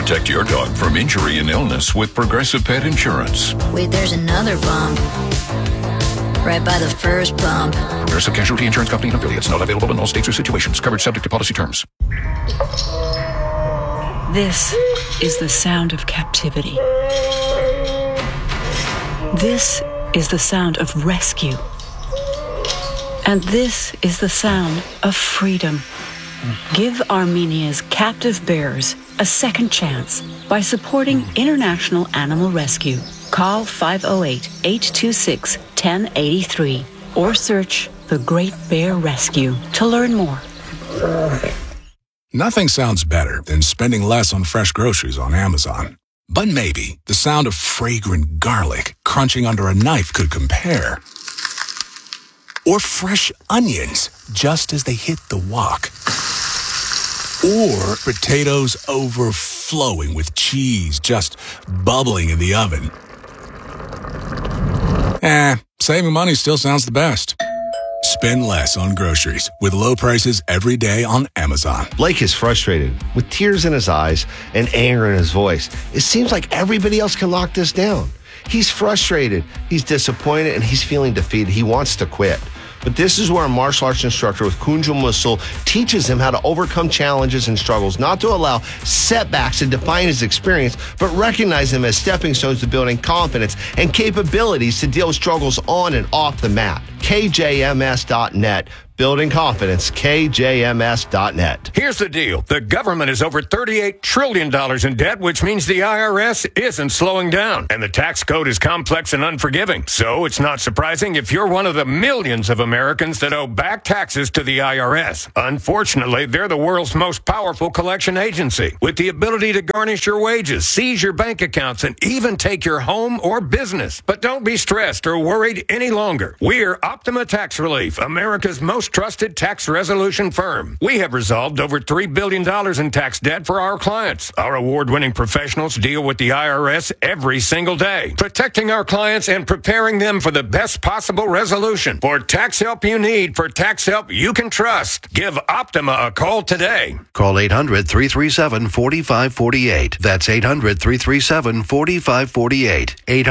Protect your dog from injury and illness with Progressive Pet Insurance. Wait, there's another bump. Right by the first bump. Progressive Casualty Insurance Company and affiliates. Not available in all states or situations. Covered subject to policy terms. This is the sound of captivity. This is the sound of rescue. And this is the sound of freedom. Give Armenia's captive bears a second chance by supporting International Animal Rescue. Call 508-826-1083 or search The Great Bear Rescue to learn more. Nothing sounds better than spending less on fresh groceries on Amazon. But maybe the sound of fragrant garlic crunching under a knife could compare. Or fresh onions just as they hit the wok. Or potatoes overflowing with cheese just bubbling in the oven. Saving money still sounds the best. Spend less on groceries with low prices every day on Amazon. Blake is frustrated with tears in his eyes and anger in his voice. It seems like everybody else can lock this down. He's frustrated, he's disappointed, and he's feeling defeated. He wants to quit. But this is where a martial arts instructor with Kunjal Musul teaches him how to overcome challenges and struggles, not to allow setbacks to define his experience, but recognize them as stepping stones to building confidence and capabilities to deal with struggles on and off the mat. KJMS.net. Building confidence, KJMS.net. Here's the deal. The government is over $38 trillion in debt, which means the IRS isn't slowing down. And the tax code is complex and unforgiving. So it's not surprising if you're one of the millions of Americans that owe back taxes to the IRS. Unfortunately, they're the world's most powerful collection agency, with the ability to garnish your wages, seize your bank accounts, and even take your home or business. But don't be stressed or worried any longer. We're Optima Tax Relief, America's most trusted tax resolution firm. We have resolved over $3 billion in tax debt for our clients. Our award-winning professionals deal with the IRS every single day, protecting our clients and preparing them for the best possible resolution. For tax help you need, for tax help you can trust, give Optima a call today. Call 800-337-4548. That's 800-337-4548.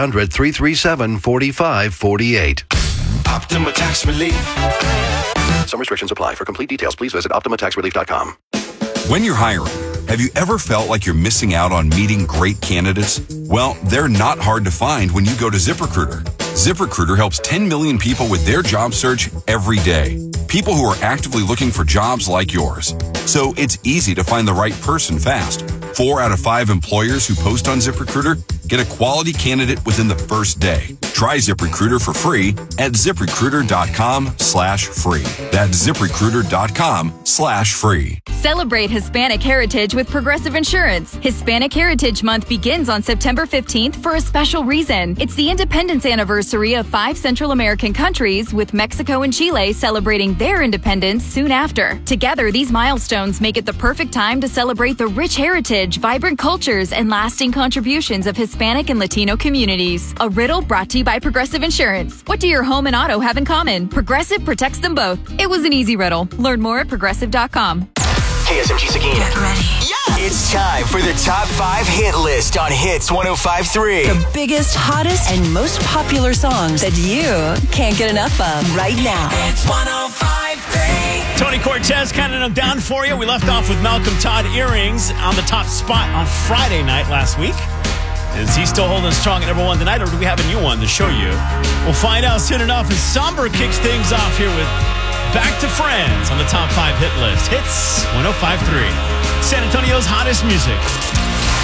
800-337-4548. Optima Tax Relief. Some restrictions apply. For complete details, please visit OptimaTaxRelief.com. When you're hiring, have you ever felt like you're missing out on meeting great candidates? Well, they're not hard to find when you go to ZipRecruiter. ZipRecruiter helps 10 million people with their job search every day. People who are actively looking for jobs like yours. So it's easy to find the right person fast. 4 out of 5 employers who post on ZipRecruiter get a quality candidate within the first day. Try ZipRecruiter for free at ZipRecruiter.com/free. That's ZipRecruiter.com/free. Celebrate Hispanic Heritage with Progressive Insurance. Hispanic Heritage Month begins on September 15th for a special reason. It's the independence anniversary of 5 Central American countries, with Mexico and Chile celebrating their independence soon after. Together, these milestones make it the perfect time to celebrate the rich heritage, vibrant cultures, and lasting contributions of Hispanic and Latino communities. A riddle brought to you by Progressive Insurance. What do your home and auto have in common? Progressive protects them both. It was an easy riddle. Learn more at Progressive.com. KSMG Seguin. Get ready. Yeah! It's time for the top 5 hit list on Hits 105.3. The biggest, hottest, and most popular songs that you can't get enough of right now. Hits 105.3. Tony Cortez counting them down for you. We left off with Malcolm Todd Earrings on the top spot on Friday night last week. Is he still holding strong at number 1 tonight, or do we have a new one to show you? We'll find out soon enough as Somber kicks things off here with Back to Friends on the top 5 hit list. Hits 105.3. San Antonio's hottest music.